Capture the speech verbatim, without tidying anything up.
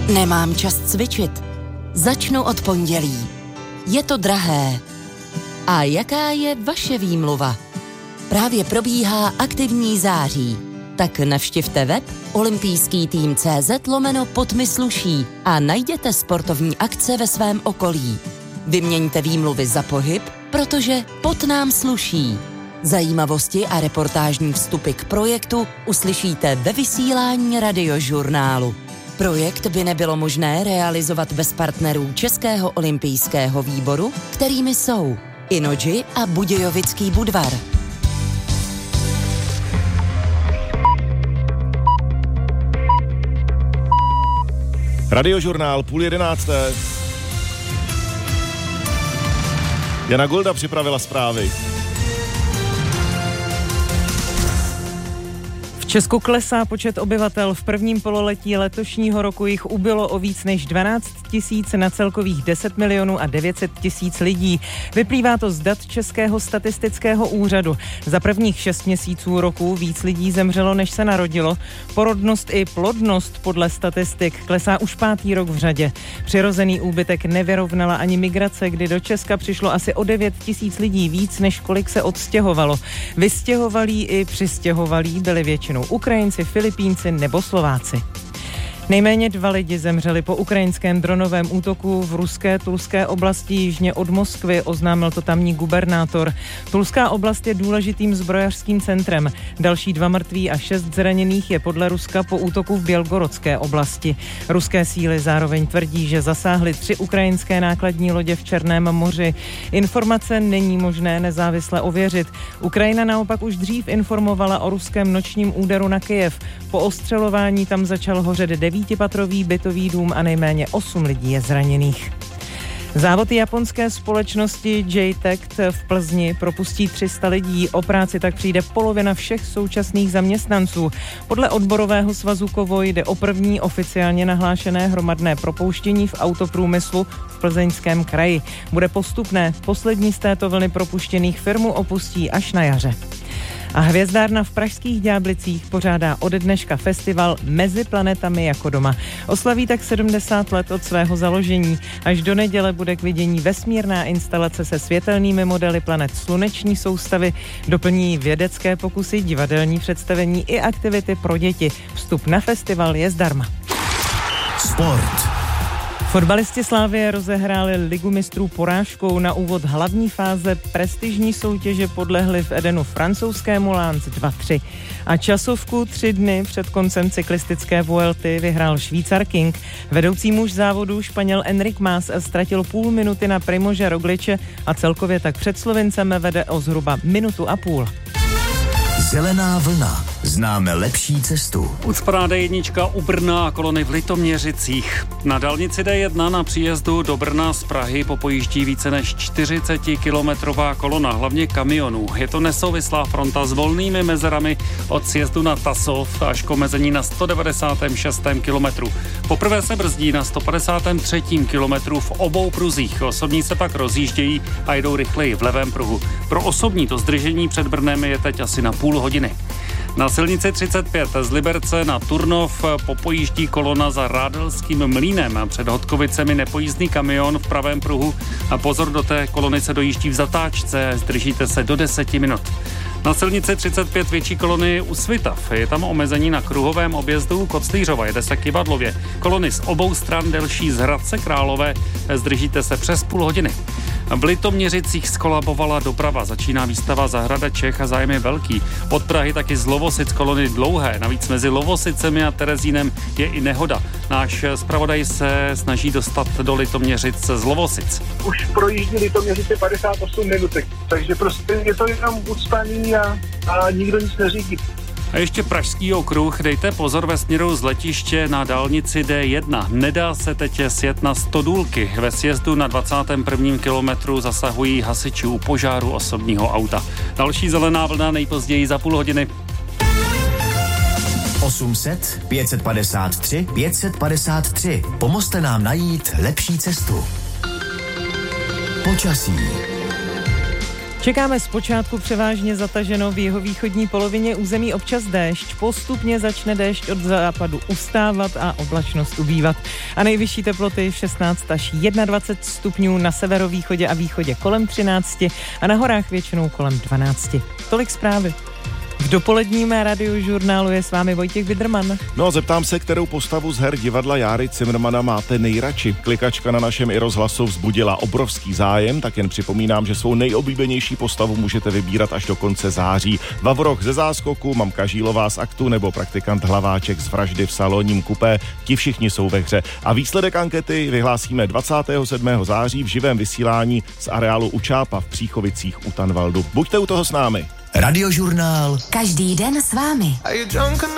Nemám čas cvičit. Začnu od pondělí. Je to drahé. A jaká je vaše výmluva? Právě probíhá aktivní září. Tak navštivte web olympijský tým tečka cé zet lomeno pod mi sluší a najděte sportovní akce ve svém okolí. Vyměňte výmluvy za pohyb, protože pod nám sluší. Zajímavosti a reportážní vstupy k projektu uslyšíte ve vysílání Radiožurnálu. Projekt by nebylo možné realizovat bez partnerů Českého olympijského výboru, kterými jsou Innogy a Budějovický Budvar. Radiožurnál, půl jedenácté. Jana Golda připravila zprávy. V Česku klesá počet obyvatel. V prvním pololetí letošního roku jich ubylo o víc než dvanáct tisíc na celkových deset milionů a devět set tisíc lidí. Vyplývá to z dat Českého statistického úřadu. Za prvních šest měsíců roku víc lidí zemřelo, než se narodilo. Porodnost i plodnost podle statistik klesá už pátý rok v řadě. Přirozený úbytek nevyrovnala ani migrace, kdy do Česka přišlo asi o devět tisíc lidí víc, než kolik se odstěhovalo. Vystěhovalí i přistěhovalí byli většinou Ukrajinci, Filipínci nebo Slováci. Nejméně dva lidi zemřeli po ukrajinském dronovém útoku v ruské Tulské oblasti jižně od Moskvy, oznámil to tamní gubernátor. Tulská oblast je důležitým zbrojařským centrem. Další dva mrtví a šest zraněných je podle Ruska po útoku v Bělgorodské oblasti. Ruské síly zároveň tvrdí, že zasáhly tři ukrajinské nákladní lodě v Černém moři. Informace není možné nezávisle ověřit. Ukrajina naopak už dřív informovala o ruském nočním úderu na Kyjev. Po ostřelování tam začal hořet devítipatrový bytový dům a nejméně osm lidí je zraněných. Závod japonské společnosti J-Tect v Plzni propustí tři sta lidí. O práci tak přijde polovina všech současných zaměstnanců. Podle odborového svazu Kovo jde o první oficiálně nahlášené hromadné propouštění v autoprůmyslu v Plzeňském kraji. Bude postupné. Poslední z této vlny propuštěných firmu opustí až na jaře. A hvězdárna v pražských Ďáblicích pořádá ode dneška festival Mezi planetami jako doma. Oslaví tak sedmdesát let od svého založení. Až do neděle bude k vidění vesmírná instalace se světelnými modely planet sluneční soustavy. Doplní vědecké pokusy, divadelní představení i aktivity pro děti. Vstup na festival je zdarma. Sport. Fotbalisti Slavie rozehráli Ligu mistrů porážkou. Na úvod hlavní fáze prestižní soutěže podlehli v Edenu francouzskému Lens dva tři. A časovku tři dny před koncem cyklistické Vuelty vyhrál Švýcar King. Vedoucí muž závodu Španěl Enric Mas ztratil půl minuty na Primože Rogliče a celkově tak před Slovincem vede o zhruba minutu a půl. Zelená vlna. Známe lepší cestu. Ucpaná dé jedna u Brna a kolony v Litoměřicích. Na dálnici dé jedna na příjezdu do Brna z Prahy popojíždí více než čtyřicetikilometrová kolona, hlavně kamionů. Je to nesouvislá fronta s volnými mezerami od sjezdu na Tasov až k omezení na sto devadesát šest kilometrů. Poprvé se brzdí na sto padesát tři kilometrů v obou pruzích. Osobní se pak rozjíždějí a jedou rychleji v levém pruhu. Pro osobní to zdržení před Brnem je teď asi na půl hodiny. Na silnici třicet pět z Liberce na Turnov popojíždí kolona za Rádelským mlýnem. Před Hodkovicemi nepojízdný kamion v pravém pruhu a pozor, do té kolony se dojíždí v zatáčce, zdržíte se do deseti minut. Na silnici třicet pět větší kolony u Svitav. Je tam omezení na kruhovém objezdu Koclířova, jede se Kyvadlově. Kolony z obou stran delší z Hradce Králové, zdržíte se přes půl hodiny. V Litoměřicích skolabovala doprava, začíná výstava Zahrada Čech a zájem je velký. Od Prahy taky z Lovosic kolony dlouhé, navíc mezi Lovosicemi a Terezínem je i nehoda. Náš zpravodaj se snaží dostat do Litoměřic z Lovosic. Už projíždí Litoměřice padesát osm minutek, takže prostě je to jenom ucpaný a, a nikdo nic neřídí. A ještě Pražský okruh, dejte pozor ve směru z letiště na dálnici dé jedna. Nedá se teď sjet na Stodůlky. Ve sjezdu na dvacátém prvním kilometru zasahují hasiči u požáru osobního auta. Další zelená vlna nejpozději za půl hodiny. osm set pět set padesát tři pět set padesát tři. Pomozte nám najít lepší cestu. Počasí. Čekáme zpočátku převážně zataženo v jihovýchodní polovině území občas déšť. Postupně začne déšť od západu ustávat a oblačnost ubývat. A nejvyšší teploty šestnáct až dvacet jedna stupňů, na severovýchodě a východě kolem třináct a na horách většinou kolem dvanáct. Tolik zprávy. V dopoledním radiožurnálu je s vámi Vojtěch Vidrman. No a zeptám se, kterou postavu z her divadla Járy Cimrmana máte nejradši. Klikačka na našem i rozhlasu vzbudila obrovský zájem, tak jen připomínám, že svou nejoblíbenější postavu můžete vybírat až do konce září. Vavroch ze Záskoku, Mamka Žílová z Aktu nebo praktikant Hlaváček z Vraždy v salonním kupé, ti všichni jsou ve hře. A výsledek ankety vyhlásíme dvacátého sedmého září v živém vysílání z areálu Učápa v Příchovicích u Tanvaldu. Buďte u toho s námi. Radiožurnál. Každý den s vámi.